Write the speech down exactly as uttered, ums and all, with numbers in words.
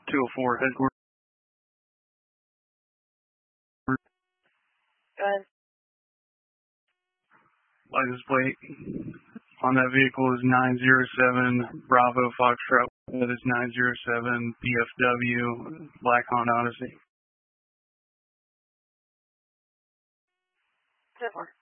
two oh four headquarters. Go ahead. License plate on that vehicle is nine zero seven Bravo Foxtrot. That is nine zero seven B F W Black Honda Odyssey. ten four.